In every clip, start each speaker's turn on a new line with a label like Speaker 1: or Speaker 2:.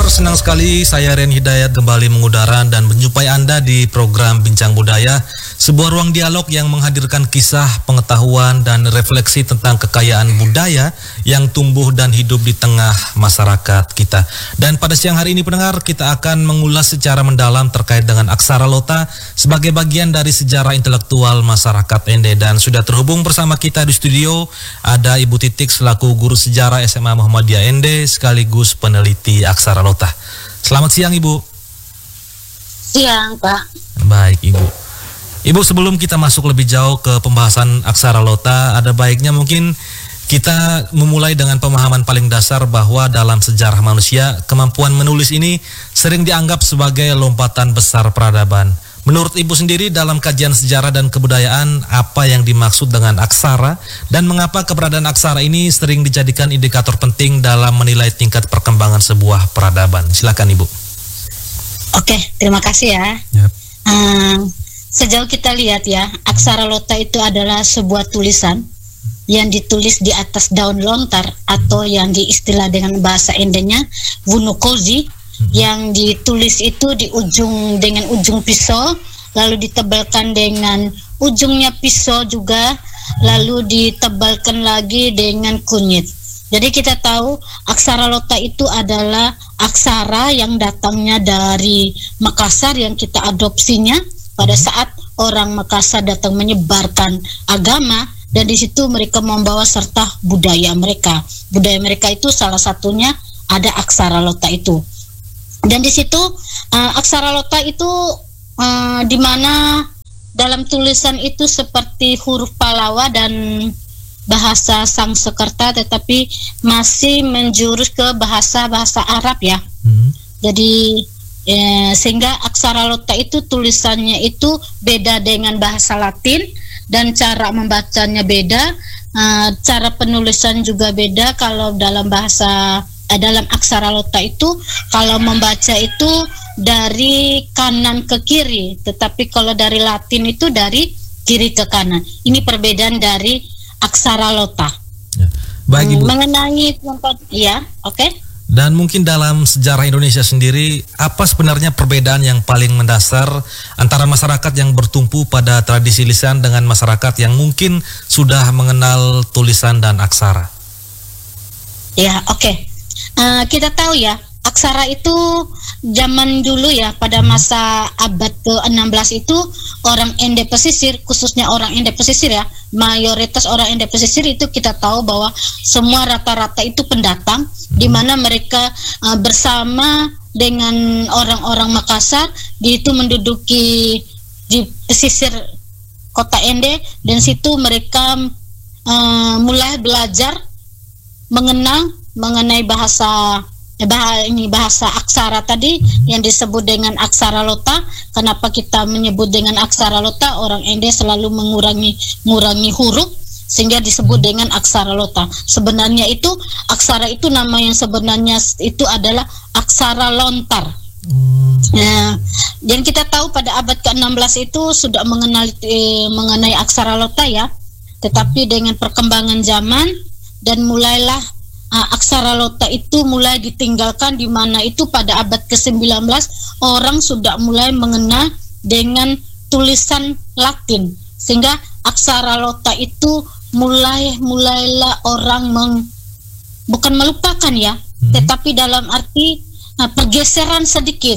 Speaker 1: senang sekali saya Ren Hidayat kembali mengudara dan menjumpai Anda di program Bincang Budaya, sebuah ruang dialog yang menghadirkan kisah, pengetahuan, dan refleksi tentang kekayaan budaya yang tumbuh dan hidup di tengah masyarakat kita. Dan pada siang hari ini pendengar, kita akan mengulas secara mendalam terkait dengan aksara lota sebagai bagian dari sejarah intelektual masyarakat Ende. Dan sudah terhubung bersama kita di studio ada Ibu Titik selaku guru sejarah SMA Muhammadiyah Ende sekaligus peneliti aksara lota. Selamat siang Ibu.
Speaker 2: Siang Pak.
Speaker 1: Baik Ibu. Ibu, sebelum kita masuk lebih jauh ke pembahasan aksara lota, ada baiknya mungkin kita memulai dengan pemahaman paling dasar bahwa dalam sejarah manusia, kemampuan menulis ini sering dianggap sebagai lompatan besar peradaban. Menurut Ibu sendiri dalam kajian sejarah dan kebudayaan, apa yang dimaksud dengan aksara dan mengapa keberadaan aksara ini sering dijadikan indikator penting dalam menilai tingkat perkembangan sebuah peradaban? Silakan Ibu.
Speaker 2: Oke, terima kasih ya.
Speaker 1: Yep.
Speaker 2: Sejauh kita lihat ya, aksara lota itu adalah sebuah tulisan yang ditulis di atas daun lontar atau yang diistilah dengan bahasa Endenya vunukozi, yang ditulis itu di ujung dengan ujung pisau, lalu ditebalkan dengan ujungnya pisau juga, lalu ditebalkan lagi dengan kunyit. Jadi kita tahu aksara lota itu adalah aksara yang datangnya dari Makassar yang kita adopsinya pada saat orang Makassar datang menyebarkan agama, dan di situ mereka membawa serta budaya mereka. Budaya mereka itu salah satunya ada aksara lota itu. Dan di situ aksara lota itu di mana dalam tulisan itu seperti huruf Pallawa dan bahasa Sangsekerta, tetapi masih menjurus ke bahasa Arab ya. Jadi sehingga aksara lota itu tulisannya itu beda dengan bahasa Latin dan cara membacanya beda, cara penulisan juga beda. Kalau dalam dalam aksara lota itu kalau membaca itu dari kanan ke kiri, tetapi kalau dari Latin itu dari kiri ke kanan. Ini perbedaan dari aksara lota.
Speaker 1: Ya. Baik Ibu.
Speaker 2: Mengenai ya, oke.
Speaker 1: Dan mungkin dalam sejarah Indonesia sendiri, apa sebenarnya perbedaan yang paling mendasar antara masyarakat yang bertumpu pada tradisi lisan dengan masyarakat yang mungkin sudah mengenal tulisan dan aksara?
Speaker 2: Ya, oke. Kita tahu ya, aksara itu zaman dulu ya, pada masa abad ke-16 itu orang Ende pesisir, khususnya orang Ende pesisir ya, mayoritas orang Ende pesisir itu kita tahu bahwa semua rata-rata itu pendatang, di mana mereka bersama dengan orang-orang Makassar itu menduduki di pesisir kota Ende, dan situ mereka mulai belajar mengenai bahasa aksara tadi yang disebut dengan aksara lota. Kenapa kita menyebut dengan aksara lota? Orang Ende selalu mengurangi huruf sehingga disebut dengan aksara lota. Sebenarnya itu aksara itu nama yang sebenarnya itu adalah aksara lontar. Nah, dan kita tahu pada abad ke-16 itu sudah mengenai aksara lota ya. Tetapi dengan perkembangan zaman dan mulailah aksara lota itu mulai ditinggalkan, di mana itu pada abad ke-19 orang sudah mulai mengenal dengan tulisan Latin, sehingga aksara lota itu mulailah orang bukan melupakan ya, tetapi dalam arti pergeseran sedikit,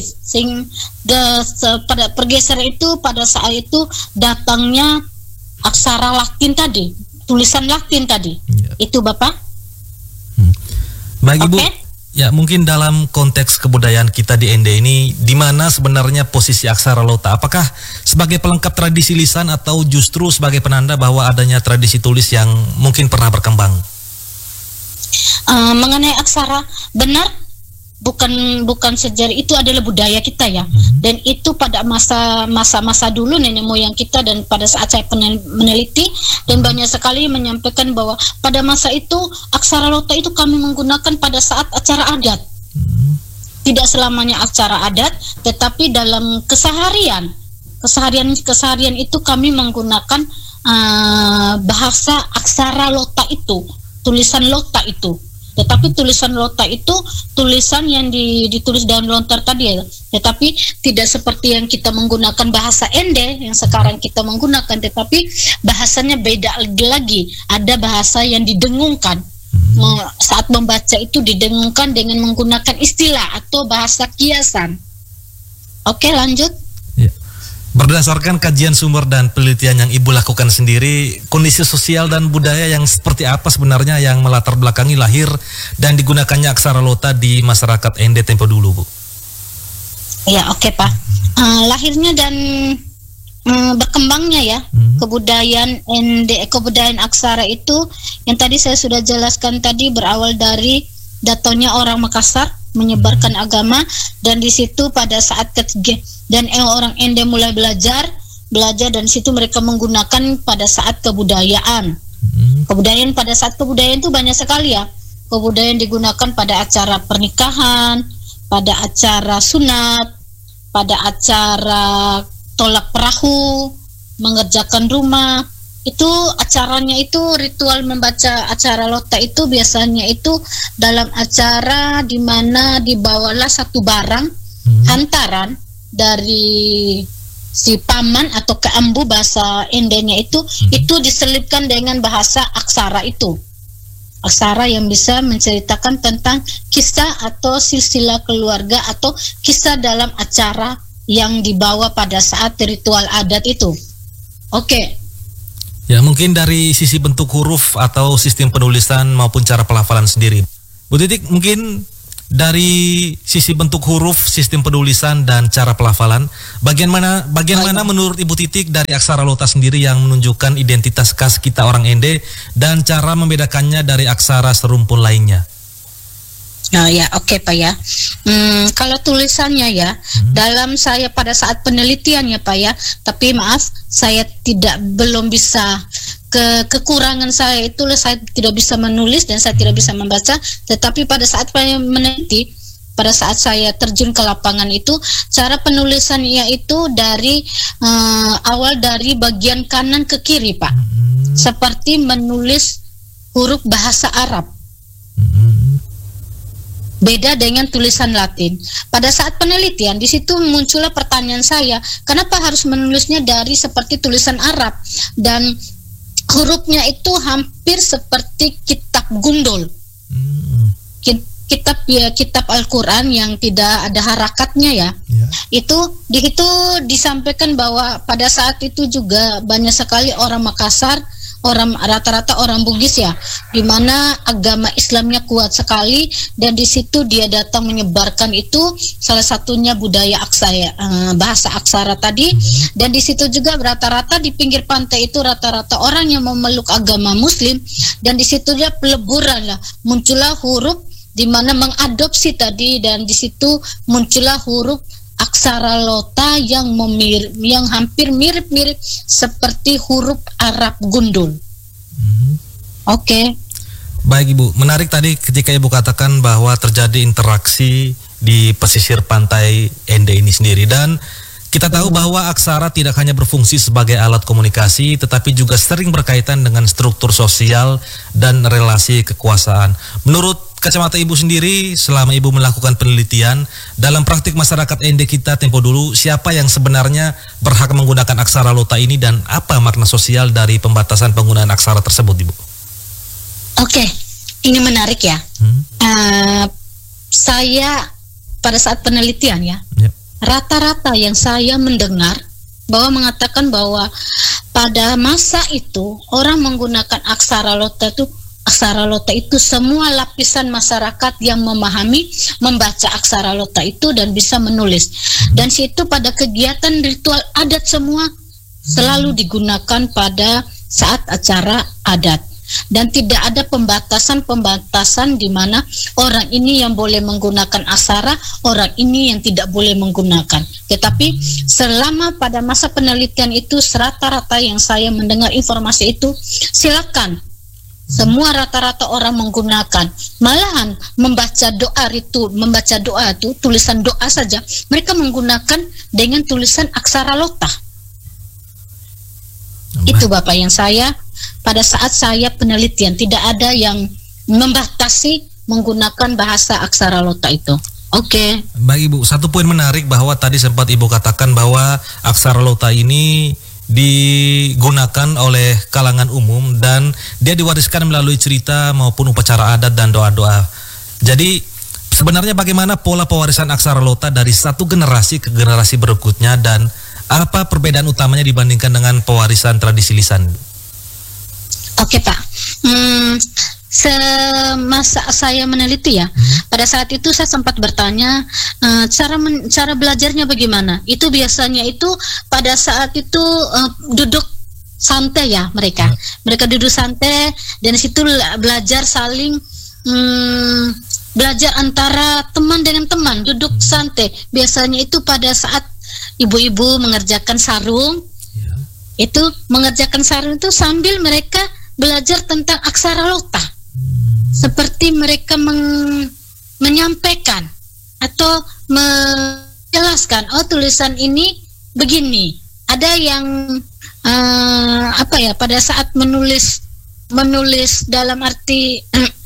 Speaker 2: pada pergeseran itu pada saat itu datangnya aksara Latin tadi, tulisan Latin tadi. Itu Bapak.
Speaker 1: Baik Ibu, ya mungkin dalam konteks kebudayaan kita di Ende ini, di mana sebenarnya posisi aksara lota? Apakah sebagai pelengkap tradisi lisan atau justru sebagai penanda bahwa adanya tradisi tulis yang mungkin pernah berkembang?
Speaker 2: Mengenai aksara, benar, bukan sejarah, itu adalah budaya kita ya. Dan itu pada masa dulu nenek moyang kita, dan pada saat saya meneliti dan banyak sekali menyampaikan bahwa pada masa itu aksara lota itu kami menggunakan pada saat acara adat. Tidak selamanya acara adat, tetapi dalam keseharian itu kami menggunakan bahasa aksara lota itu, tulisan lota itu. Tetapi tulisan Lota itu tulisan yang ditulis daun lontar tadi ya. Tetapi tidak seperti yang kita menggunakan bahasa Ende yang sekarang kita menggunakan, tetapi bahasanya beda lagi. Ada bahasa yang didengungkan. Saat membaca itu didengungkan dengan menggunakan istilah atau bahasa kiasan. Oke, lanjut.
Speaker 1: Ya. Berdasarkan kajian sumber dan penelitian yang Ibu lakukan sendiri, kondisi sosial dan budaya yang seperti apa sebenarnya yang melatar belakangi lahir dan digunakannya aksara Lota di masyarakat Ende tempo dulu, Bu?
Speaker 2: Ya, oke, Pak. Lahirnya dan berkembangnya ya kebudayaan Ende, kebudayaan aksara itu yang tadi saya sudah jelaskan tadi, berawal dari datangnya orang Makassar menyebarkan agama, dan di situ pada saat ketiga dan orang Ende mulai belajar dan situ mereka menggunakan pada saat kebudayaan. Kebudayaan pada saat kebudayaan itu banyak sekali ya. Kebudayaan digunakan pada acara pernikahan, pada acara sunat, pada acara tolak perahu, mengerjakan rumah. Itu acaranya itu ritual membaca acara Lota itu biasanya itu dalam acara di mana dibawalah satu barang hantaran dari si paman atau keambu bahasa Endenya itu diselipkan dengan bahasa aksara itu. Aksara yang bisa menceritakan tentang kisah atau silsilah keluarga atau kisah dalam acara yang dibawa pada saat ritual adat itu. Oke.
Speaker 1: Ya, mungkin dari sisi bentuk huruf atau sistem penulisan maupun cara pelafalan sendiri. Bu Titik, mungkin dari sisi bentuk huruf, sistem penulisan dan cara pelafalan, bagian mana menurut Ibu Titik dari aksara Lota sendiri yang menunjukkan identitas khas kita orang Ende dan cara membedakannya dari aksara serumpun lainnya?
Speaker 2: Oh ya, oke Pak ya. Kalau tulisannya ya, dalam saya pada saat penelitian ya Pak ya, tapi maaf saya belum bisa, kekurangan saya itu saya tidak bisa menulis dan saya tidak bisa membaca. Tetapi pada saat saya meneliti, pada saat saya terjun ke lapangan itu, cara penulisannya itu dari awal dari bagian kanan ke kiri Pak, seperti menulis huruf bahasa Arab. Beda dengan tulisan Latin. Pada saat penelitian di situ muncullah pertanyaan saya, kenapa harus menulisnya dari seperti tulisan Arab dan hurufnya itu hampir seperti kitab gundul. Kitab Al-Quran yang tidak ada harakatnya ya. Itu disampaikan bahwa pada saat itu juga banyak sekali orang Makassar, rata-rata orang Bugis ya, di mana agama Islamnya kuat sekali, dan di situ dia datang menyebarkan itu salah satunya budaya bahasa aksara tadi, dan di situ juga rata-rata di pinggir pantai itu rata-rata orang yang memeluk agama Muslim, dan di situ dia peleburan lah, muncullah huruf di mana mengadopsi tadi, dan di situ muncullah huruf aksara Lota yang hampir mirip-mirip seperti huruf Arab gundul. Oke.
Speaker 1: Baik Ibu, menarik tadi ketika Ibu katakan bahwa terjadi interaksi di pesisir pantai Ende ini sendiri, dan kita tahu bahwa aksara tidak hanya berfungsi sebagai alat komunikasi, tetapi juga sering berkaitan dengan struktur sosial dan relasi kekuasaan. Menurut kacamata Ibu sendiri, selama Ibu melakukan penelitian, dalam praktik masyarakat Ende kita tempo dulu, siapa yang sebenarnya berhak menggunakan aksara Lota ini dan apa makna sosial dari pembatasan penggunaan aksara tersebut, Ibu?
Speaker 2: Oke, ini menarik ya. Saya pada saat penelitian ya, rata-rata yang saya mendengar bahwa mengatakan bahwa pada masa itu orang menggunakan aksara Lota itu semua lapisan masyarakat yang memahami membaca aksara Lota itu dan bisa menulis. Dan situ pada kegiatan ritual adat semua selalu digunakan pada saat acara adat. Dan tidak ada pembatasan di mana orang ini yang boleh menggunakan aksara, orang ini yang tidak boleh menggunakan. Tetapi selama pada masa penelitian itu rata-rata yang saya mendengar informasi itu, silakan semua rata-rata orang menggunakan. Malahan membaca doa itu tulisan doa saja mereka menggunakan dengan tulisan aksara Lota. Itu Bapak yang saya pada saat saya penelitian, tidak ada yang membatasi menggunakan bahasa aksara Lota itu. Oke.
Speaker 1: Baik Ibu, satu poin menarik bahwa tadi sempat Ibu katakan bahwa aksara Lota ini digunakan oleh kalangan umum dan dia diwariskan melalui cerita maupun upacara adat dan doa-doa. Jadi sebenarnya bagaimana pola pewarisan aksara Lota dari satu generasi ke generasi berikutnya dan apa perbedaan utamanya dibandingkan dengan pewarisan tradisi lisan?
Speaker 2: Oke Pak, semasa saya meneliti ya, pada saat itu saya sempat bertanya cara belajarnya bagaimana. Itu biasanya itu pada saat itu duduk santai ya mereka duduk santai dan di situ belajar saling belajar antara teman dengan teman, duduk santai. Biasanya itu pada saat ibu-ibu mengerjakan sarung, itu mengerjakan sarung itu sambil mereka belajar tentang aksara Lota, seperti mereka menyampaikan atau menjelaskan, oh tulisan ini begini. Ada yang pada saat menulis dalam arti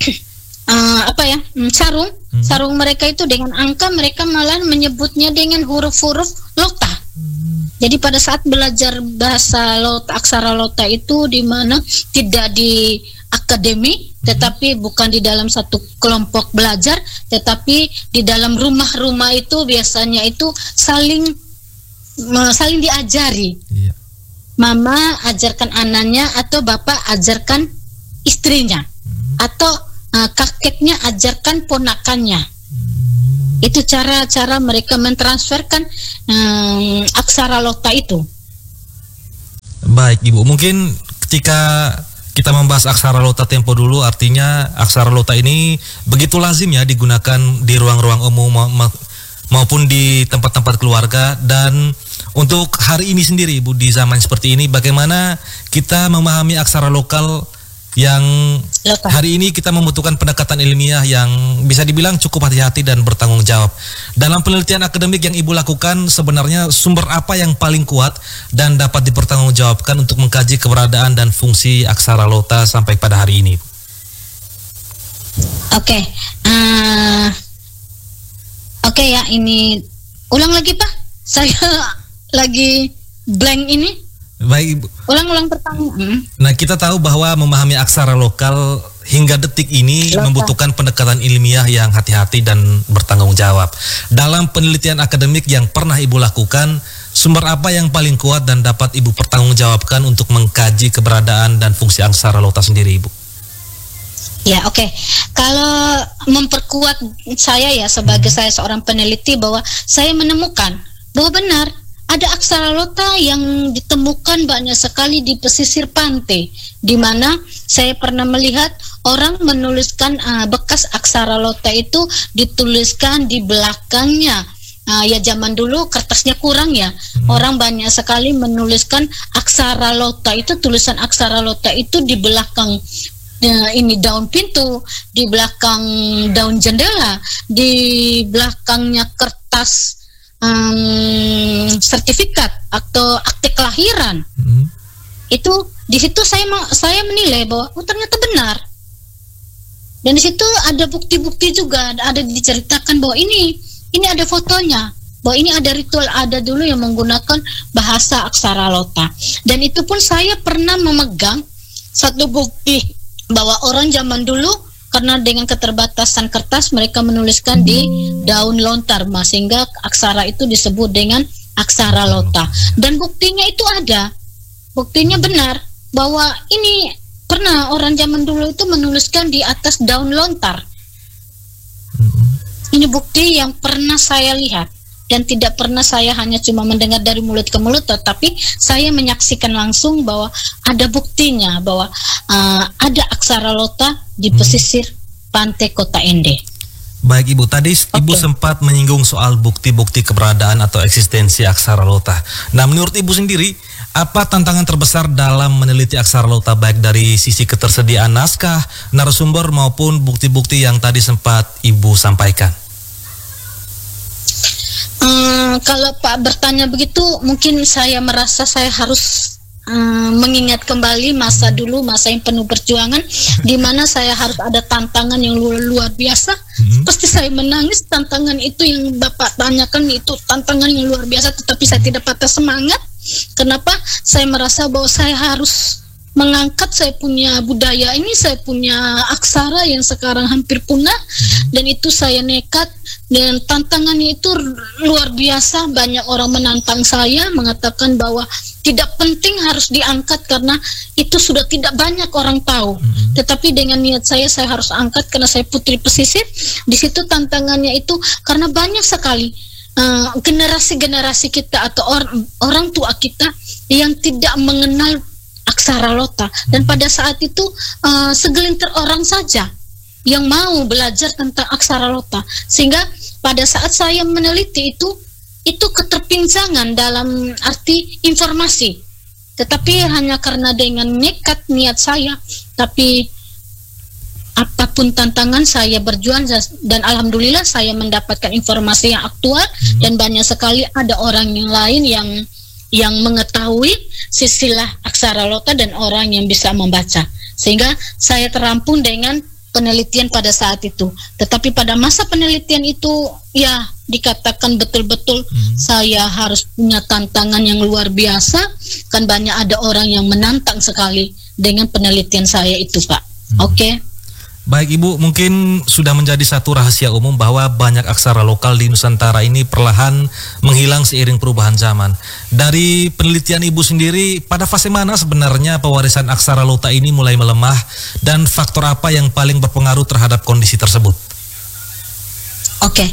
Speaker 2: sarung mereka itu dengan angka, mereka malah menyebutnya dengan huruf-huruf Lota. Jadi pada saat belajar bahasa Lota, aksara Lota itu di mana tidak di akademi, tetapi bukan di dalam satu kelompok belajar, tetapi di dalam rumah-rumah itu biasanya itu saling diajari. Iya. Mama ajarkan anaknya atau bapak ajarkan istrinya, atau kakeknya ajarkan ponakannya. Itu cara mereka mentransferkan aksara Lota itu.
Speaker 1: Baik Ibu, mungkin ketika kita membahas aksara Lota tempo dulu, artinya aksara Lota ini begitu lazim ya digunakan di ruang-ruang umum maupun di tempat-tempat keluarga. Dan untuk hari ini sendiri Ibu, di zaman seperti ini, bagaimana kita memahami aksara lokal yang hari ini kita membutuhkan pendekatan ilmiah yang bisa dibilang cukup hati-hati dan bertanggung jawab. Dalam penelitian akademik yang Ibu lakukan, sebenarnya sumber apa yang paling kuat dan dapat dipertanggungjawabkan untuk mengkaji keberadaan dan fungsi aksara Lota sampai pada hari ini?
Speaker 2: Oke ya, ini ulang lagi Pak, saya lagi blank ini.
Speaker 1: Baik Ibu.
Speaker 2: Ulang pertanyaan.
Speaker 1: Nah, kita tahu bahwa memahami aksara lokal hingga detik ini membutuhkan pendekatan ilmiah yang hati-hati dan bertanggung jawab. Dalam penelitian akademik yang pernah Ibu lakukan, sumber apa yang paling kuat dan dapat Ibu pertanggungjawabkan untuk mengkaji keberadaan dan fungsi aksara Lota sendiri, Ibu?
Speaker 2: Ya, oke. Kalau memperkuat saya ya sebagai saya seorang peneliti, bahwa saya menemukan bahwa benar ada aksara Lota yang ditemukan banyak sekali di pesisir pantai, di mana saya pernah melihat orang menuliskan bekas aksara Lota itu dituliskan di belakangnya. Ya zaman dulu kertasnya kurang ya, orang banyak sekali menuliskan aksara Lota itu, tulisan aksara Lota itu di belakang ini daun pintu, di belakang daun jendela, di belakangnya kertas sertifikat atau akte kelahiran. Itu di situ saya menilai bahwa ternyata benar, dan di situ ada bukti-bukti juga, ada diceritakan bahwa ini ada fotonya, bahwa ini ada ritual ada dulu yang menggunakan bahasa aksara Lota. Dan itu pun saya pernah memegang satu bukti bahwa orang zaman dulu karena dengan keterbatasan kertas, mereka menuliskan di daun lontar, sehingga aksara itu disebut dengan aksara Lota. Dan buktinya itu ada, buktinya benar bahwa ini pernah orang zaman dulu itu menuliskan di atas daun lontar. Ini bukti yang pernah saya lihat, dan tidak pernah saya hanya cuma mendengar dari mulut ke mulut, tetapi saya menyaksikan langsung bahwa ada buktinya bahwa ada aksara Lota di pesisir pantai Kota Ende.
Speaker 1: Baik Ibu, tadi Ibu sempat menyinggung soal bukti-bukti keberadaan atau eksistensi aksara Lota. Nah, menurut Ibu sendiri, apa tantangan terbesar dalam meneliti aksara Lota, baik dari sisi ketersediaan naskah, narasumber maupun bukti-bukti yang tadi sempat Ibu sampaikan?
Speaker 2: Kalau Pak bertanya begitu, mungkin saya merasa saya harus mengingat kembali masa dulu, masa yang penuh perjuangan, di mana saya harus ada tantangan yang luar biasa. Pasti saya menangis. Tantangan itu yang Bapak tanyakan itu tantangan yang luar biasa, tetapi saya tidak patah semangat. Kenapa? Saya merasa bahwa saya harus mengangkat saya punya budaya ini, saya punya aksara yang sekarang hampir punah, dan itu saya nekat. Dan tantangannya itu luar biasa. Banyak orang menantang saya, mengatakan bahwa tidak penting harus diangkat karena itu sudah tidak banyak orang tahu. Tetapi dengan niat saya harus angkat karena saya putri pesisir. Di situ tantangannya itu karena banyak sekali generasi-generasi kita atau orang tua kita yang tidak mengenal aksara Lota, dan pada saat itu segelintir orang saja yang mau belajar tentang aksara Lota, sehingga pada saat saya meneliti itu keterpincangan dalam arti informasi. Tetapi hanya karena dengan nekat niat saya, tapi apapun tantangan saya berjuang, dan alhamdulillah saya mendapatkan informasi yang aktual, dan banyak sekali ada orang yang lain yang mengetahui silsilah aksara Lota dan orang yang bisa membaca, sehingga saya terampung dengan penelitian pada saat itu. Tetapi pada masa penelitian itu ya dikatakan betul-betul saya harus punya tantangan yang luar biasa, kan banyak ada orang yang menantang sekali dengan penelitian saya itu, Pak. Oke.
Speaker 1: Baik Ibu, mungkin sudah menjadi satu rahasia umum bahwa banyak aksara lokal di Nusantara ini perlahan menghilang seiring perubahan zaman. Dari penelitian Ibu sendiri, pada fase mana sebenarnya pewarisan aksara Lota ini mulai melemah, dan faktor apa yang paling berpengaruh terhadap kondisi tersebut?
Speaker 2: Oke.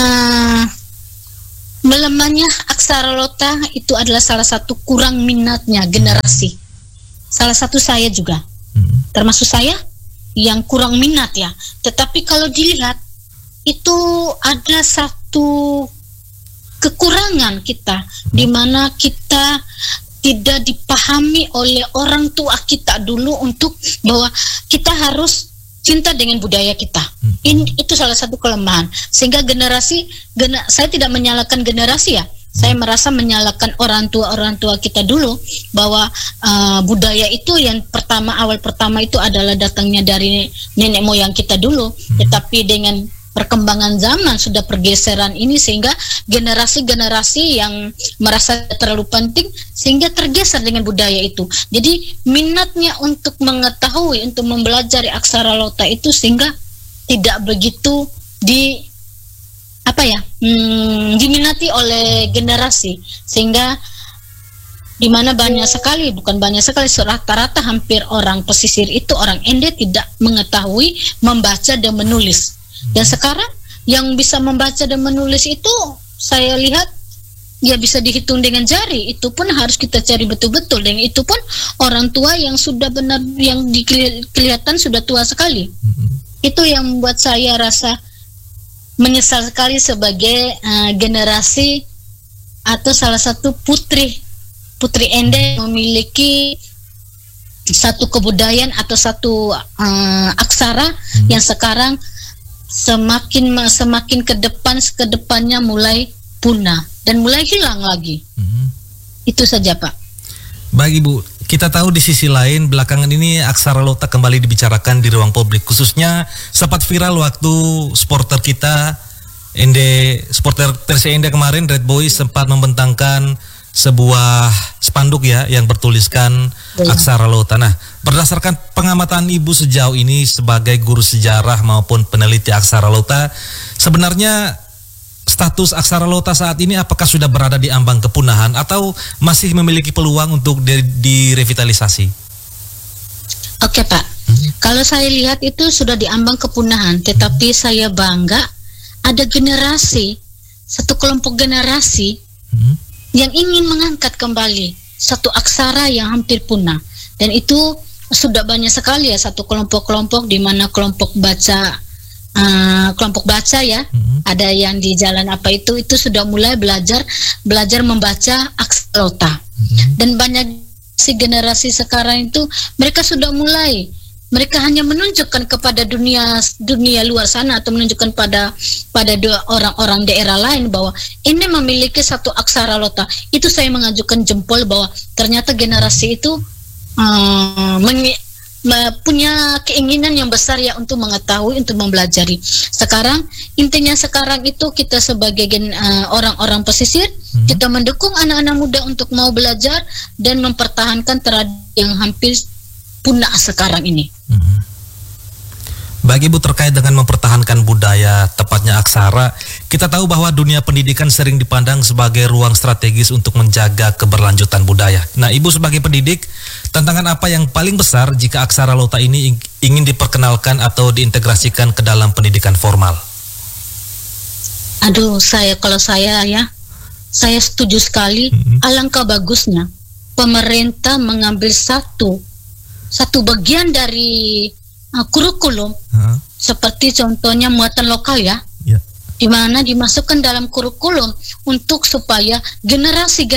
Speaker 2: Melemahnya aksara Lota itu adalah salah satu kurang minatnya generasi. Salah satu saya juga, termasuk saya yang kurang minat ya. Tetapi kalau dilihat itu ada satu kekurangan kita, di mana kita tidak dipahami oleh orang tua kita dulu untuk bahwa kita harus cinta dengan budaya kita. Itu salah satu kelemahan, sehingga saya tidak menyalahkan generasi ya. Saya merasa menyalahkan orang tua kita dulu, bahwa budaya itu yang awal pertama itu adalah datangnya dari nenek moyang kita dulu. Tetapi dengan perkembangan zaman sudah pergeseran ini, sehingga generasi-generasi yang merasa terlalu penting sehingga tergeser dengan budaya itu. Jadi minatnya untuk mengetahui, untuk mempelajari aksara Lota itu sehingga tidak begitu diminati oleh generasi, sehingga dimana rata-rata hampir orang pesisir itu, orang Ende tidak mengetahui membaca dan menulis. Dan sekarang yang bisa membaca dan menulis itu saya lihat ya bisa dihitung dengan jari. Itu pun harus kita cari betul-betul, dan itu pun orang tua yang sudah benar, yang kelihatan sudah tua sekali. Itu yang membuat saya rasa menyesal sekali sebagai generasi atau salah satu putri Ende memiliki satu kebudayaan atau satu aksara yang sekarang semakin kedepannya mulai punah dan mulai hilang lagi. Itu saja, Pak.
Speaker 1: Baik Ibu, kita tahu di sisi lain belakangan ini aksara Lota kembali dibicarakan di ruang publik, khususnya sempat viral waktu supporter kita supporter Persi Ende kemarin, Red Boys, sempat membentangkan sebuah spanduk ya yang bertuliskan aksara Lota. Nah, berdasarkan pengamatan Ibu sejauh ini sebagai guru sejarah maupun peneliti aksara Lota, sebenarnya status aksara Lota saat ini apakah sudah berada di ambang kepunahan atau masih memiliki peluang untuk direvitalisasi?
Speaker 2: Oke, Pak. Kalau saya lihat itu sudah di ambang kepunahan, tetapi saya bangga ada satu kelompok generasi yang ingin mengangkat kembali satu aksara yang hampir punah. Dan itu sudah banyak sekali ya, satu kelompok-kelompok di mana kelompok baca ya, ada yang di jalan apa itu sudah mulai belajar membaca aksara Lota. Dan banyak generasi sekarang itu mereka sudah mulai mereka hanya menunjukkan kepada dunia luar sana atau menunjukkan pada orang-orang daerah lain bahwa ini memiliki satu aksara lota. Itu saya mengajukan jempol bahwa ternyata generasi itu punya keinginan yang besar ya untuk mengetahui, untuk mempelajari. Sekarang intinya sekarang itu kita sebagai orang-orang pesisir, kita mendukung anak-anak muda untuk mau belajar dan mempertahankan tradisi yang hampir punah sekarang ini.
Speaker 1: Bagi Ibu terkait dengan mempertahankan budaya, tepatnya aksara, kita tahu bahwa dunia pendidikan sering dipandang sebagai ruang strategis untuk menjaga keberlanjutan budaya. Nah, Ibu sebagai pendidik, tantangan apa yang paling besar jika aksara lota ini ingin diperkenalkan atau diintegrasikan ke dalam pendidikan formal?
Speaker 2: Aduh, kalau saya setuju sekali. Alangkah bagusnya pemerintah mengambil satu bagian dari kurikulum, seperti contohnya muatan lokal ya, di mana dimasukkan dalam kurikulum untuk supaya generasi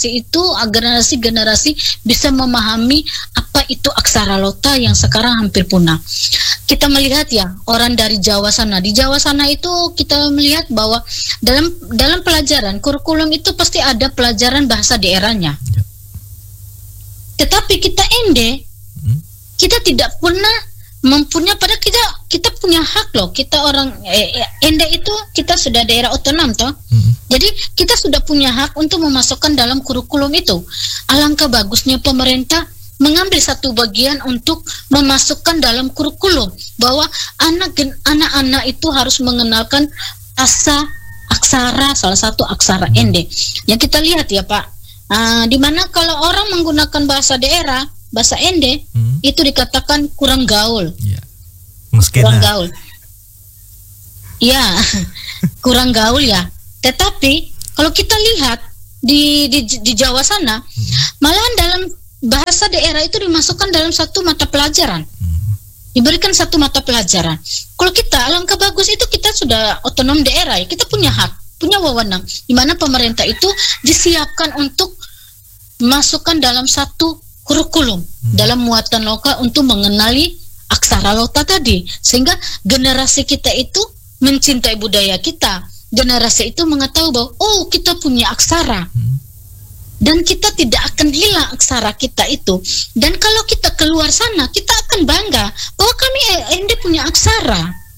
Speaker 2: bisa memahami apa itu aksara lota yang sekarang hampir punah. Kita melihat ya, orang dari Jawa sana, di Jawa sana itu kita melihat bahwa dalam pelajaran kurikulum itu pasti ada pelajaran bahasa daerahnya. Tetapi kita Ende, kita tidak pernah mempunyai, padahal kita punya hak loh. Kita orang Ende itu kita sudah daerah otonom toh. Jadi kita sudah punya hak untuk memasukkan dalam kurikulum itu. Alangkah bagusnya pemerintah mengambil satu bagian untuk memasukkan dalam kurikulum bahwa anak-anak itu harus mengenalkan aksara, salah satu aksara Ende. Yang kita lihat ya Pak, di mana kalau orang menggunakan bahasa daerah, bahasa Ende, itu dikatakan kurang gaul. Kurang gaul. Ya, kurang gaul ya. Tetapi kalau kita lihat di Jawa sana, malahan dalam bahasa daerah itu dimasukkan dalam satu mata pelajaran. Diberikan satu mata pelajaran. Kalau kita, alangkah bagus itu kita sudah otonom daerah ya, kita punya hak, punya wewenang, di mana pemerintah itu disiapkan untuk masukkan dalam satu kurikulum dalam muatan lokal untuk mengenali aksara lota tadi, sehingga generasi kita itu mencintai budaya kita, generasi itu mengetahui bahwa oh kita punya aksara dan kita tidak akan hilang aksara kita itu. Dan kalau kita keluar sana, kita akan bangga bahwa kami Ende punya aksara.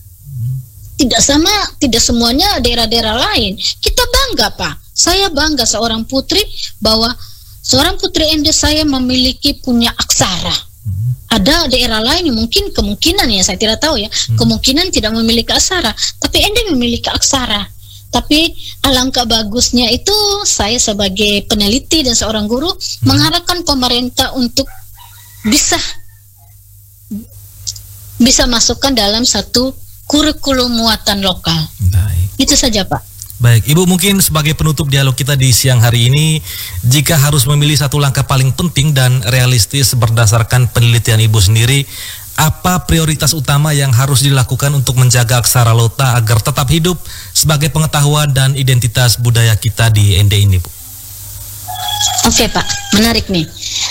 Speaker 2: Tidak semuanya daerah-daerah lain. Kita bangga Pak, saya bangga seorang putri bahwa seorang putri Ende saya memiliki punya aksara. Ada daerah lain yang mungkin kemungkinan ya, saya tidak tahu ya, kemungkinan tidak memiliki aksara, tapi Ende memiliki aksara. Tapi alangkah bagusnya itu saya sebagai peneliti dan seorang guru mengharapkan pemerintah untuk bisa masukkan dalam satu kurikulum muatan lokal. Itu saja Pak.
Speaker 1: Baik, Ibu mungkin sebagai penutup dialog kita di siang hari ini, jika harus memilih satu langkah paling penting dan realistis berdasarkan penelitian Ibu sendiri, apa prioritas utama yang harus dilakukan untuk menjaga aksara lota agar tetap hidup sebagai pengetahuan dan identitas budaya kita di Ende ini, Bu?
Speaker 2: Oke Pak, menarik nih.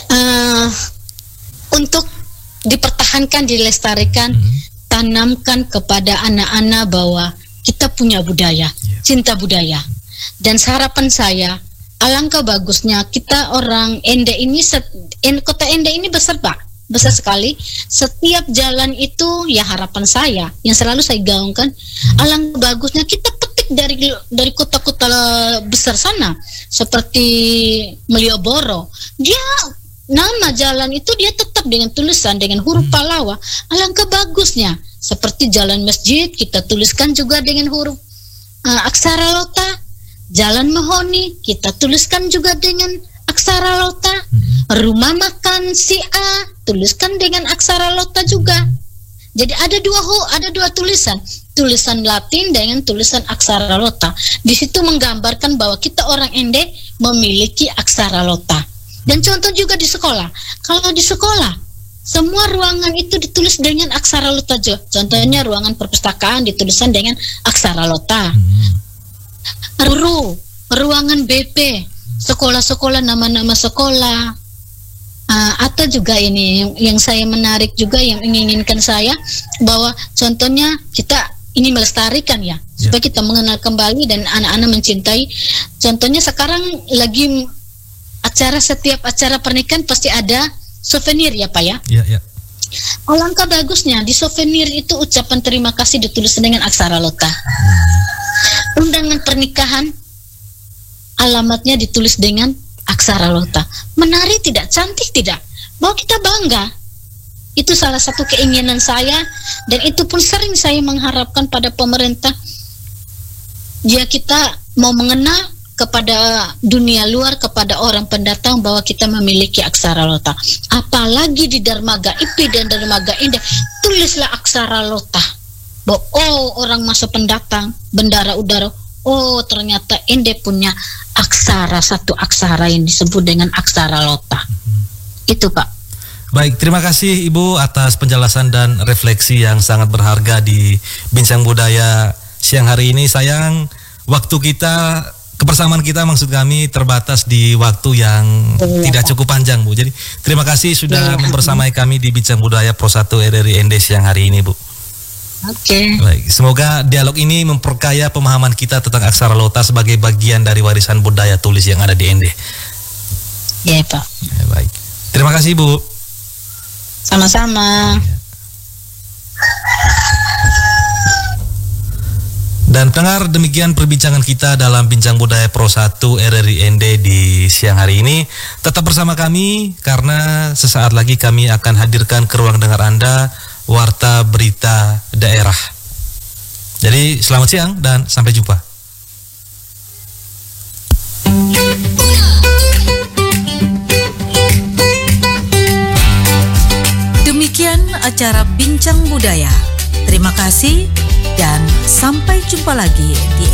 Speaker 2: Untuk dipertahankan, dilestarikan, tanamkan kepada anak-anak bahwa kita punya budaya, cinta budaya. Dan harapan saya, alangkah bagusnya kita orang Ende ini, kota Ende ini besar Pak, besar sekali. Setiap jalan itu ya harapan saya, yang selalu saya gaungkan, alangkah bagusnya kita petik dari kota-kota besar sana, seperti Malioboro. Dia nama jalan itu dia tetap dengan tulisan dengan huruf Pallawa. Alangkah bagusnya. Seperti jalan masjid kita tuliskan juga dengan huruf aksara lota. Jalan Mahoni kita tuliskan juga dengan aksara lota. Rumah makan si A tuliskan dengan aksara lota juga. Jadi ada dua tulisan Latin dengan tulisan aksara lota. Di situ menggambarkan bahwa kita orang Ende memiliki aksara lota. Dan contoh juga di sekolah. Kalau di sekolah semua ruangan itu ditulis dengan aksara lota. Contohnya ruangan perpustakaan dituliskan dengan aksara lota. Ruangan BP, sekolah-sekolah, nama-nama sekolah, Atau juga ini yang saya menarik juga, yang menginginkan saya, bahwa contohnya kita ini melestarikan ya, supaya kita mengenal kembali dan anak-anak mencintai. Contohnya sekarang lagi setiap acara pernikahan pasti ada souvenir ya Pak ya.
Speaker 1: Iya.
Speaker 2: Alangkah bagusnya di souvenir itu ucapan terima kasih ditulis dengan aksara lota. Undangan pernikahan alamatnya ditulis dengan aksara lota. Menarik tidak? Cantik tidak? Bahwa kita bangga. Itu salah satu keinginan saya, dan itu pun sering saya mengharapkan pada pemerintah. Jika kita mau mengenal kepada dunia luar, kepada orang pendatang, bahwa kita memiliki aksara lota. Apalagi di Dermaga IP dan Dermaga Indah, tulislah aksara lota. Bahwa orang masa pendatang, bendara udara, ternyata Ende punya satu aksara yang disebut dengan aksara lota. Itu Pak.
Speaker 1: Baik, terima kasih Ibu atas penjelasan dan refleksi yang sangat berharga di Bincang Budaya siang hari ini. Sayang, waktu kita, kebersamaan kita maksud kami terbatas di waktu yang tidak cukup panjang Bu. Jadi terima kasih sudah membersamai kami di Bincang Budaya Pro 1 RRI ND siang hari ini Bu.
Speaker 2: Oke.
Speaker 1: Baik, semoga dialog ini memperkaya pemahaman kita tentang aksara lota sebagai bagian dari warisan budaya tulis yang ada di ND.
Speaker 2: Ya Pak.
Speaker 1: Baik, terima kasih Bu.
Speaker 2: Sama-sama.
Speaker 1: Dan pendengar, demikian perbincangan kita dalam Bincang Budaya Pro 1 RRI ND di siang hari ini. Tetap bersama kami karena sesaat lagi kami akan hadirkan ke ruang dengar Anda Warta Berita Daerah. Jadi selamat siang dan sampai jumpa.
Speaker 3: Demikian acara Bincang Budaya. Terima kasih dan sampai jumpa lagi di